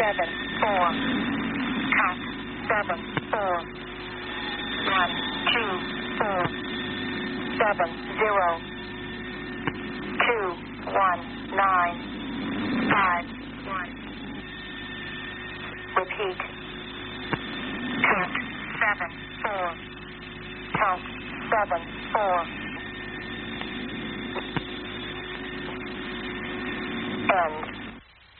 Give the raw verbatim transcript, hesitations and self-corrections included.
seven, four. Count seven, four. One, two, four. Seven, zero. Two, one, nine. Five, one. Repeat. Count seven, four. Count seven, four. End.